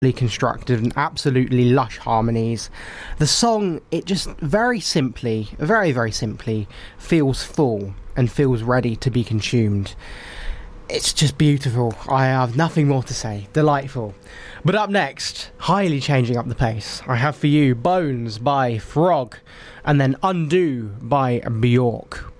constructed and absolutely lush harmonies. The song, it just very very simply feels full and feels ready to be consumed. It's just beautiful. I have nothing more to say. Delightful. But up next, highly changing up the pace, I have for you Bones by Frog, and then Undo by Bjork.